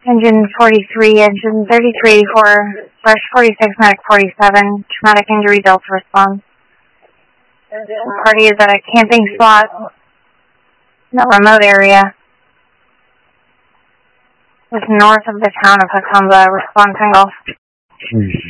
Engine 43, engine 3384/46, medic 47, traumatic injury Delta response. The party is at a camping spot in a remote area just north of the town of Hakamba. Response Tango.